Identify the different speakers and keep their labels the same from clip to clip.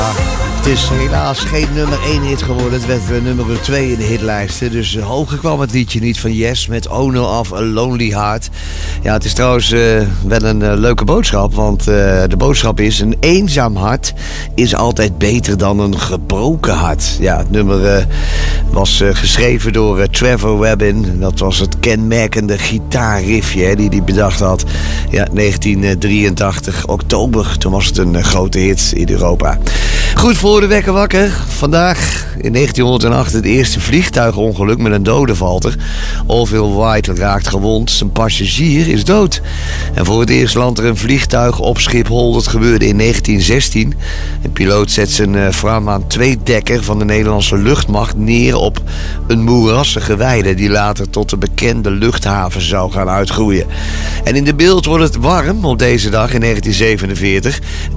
Speaker 1: Het is helaas geen nummer 1 hit geworden. Het werd nummer 2 in de hitlijsten. Dus hoger kwam het liedje niet van Yes met Owner of a Lonely Heart. Ja, het is trouwens wel een leuke boodschap. Want de boodschap is: een eenzaam hart is altijd beter dan een gebroken hart. Ja, het nummer was geschreven door Trevor Rabin. Dat was het kenmerkende gitaarriffje die hij bedacht had. Ja, 1983, oktober. Toen was het een grote hit in Europa. Goed, voor de wekker wakker. Vandaag in 1908 het eerste vliegtuigongeluk met een dodenvalter. Orville Wright raakt gewond. Zijn passagier is dood. En voor het eerst landt er een vliegtuig op Schiphol. Dat gebeurde in 1916. Een piloot zet zijn Farman 2-dekker van de Nederlandse luchtmacht neer op een moerassige weide die later tot de bekende luchthaven zou gaan uitgroeien. En in de beeld wordt het warm op deze dag in 1947.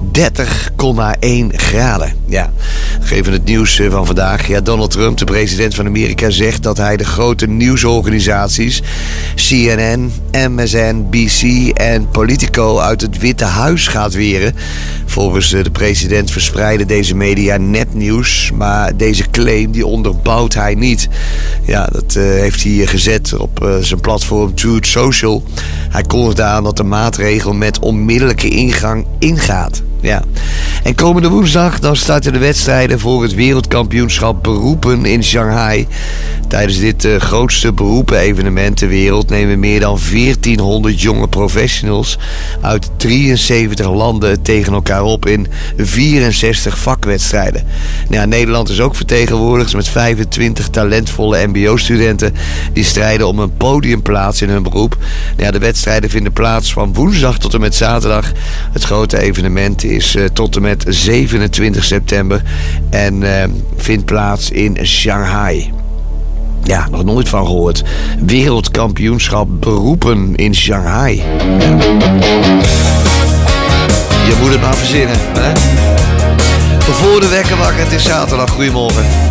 Speaker 1: 30,1 graden. Ja, geven het nieuws van vandaag. Ja, Donald Trump, de president van Amerika, zegt dat hij de grote nieuwsorganisaties CNN, MSNBC en Politico uit het Witte Huis gaat weren. Volgens de president verspreiden deze media nepnieuws, maar deze claim die onderbouwt hij niet. Ja, dat heeft hij gezet op zijn platform Truth Social. Hij kondigde aan dat de maatregel met onmiddellijke ingang ingaat. Ja. En komende woensdag dan starten de wedstrijden voor het wereldkampioenschap beroepen in Shanghai. Tijdens dit grootste beroepen-evenement ter wereld nemen meer dan 1400 jonge professionals uit 73 landen tegen elkaar op in 64 vakwedstrijden. Ja, Nederland is ook vertegenwoordigd met 25 talentvolle mbo-studenten die strijden om een podiumplaats in hun beroep. Ja, de wedstrijden vinden plaats van woensdag tot en met zaterdag. Het grote evenement is tot en met 27 september en vindt plaats in Shanghai. Ja, nog nooit van gehoord. Wereldkampioenschap beroepen in Shanghai. Ja. Je moet het maar verzinnen, hè? Voor de wekker wakker, het is zaterdag. Goedemorgen.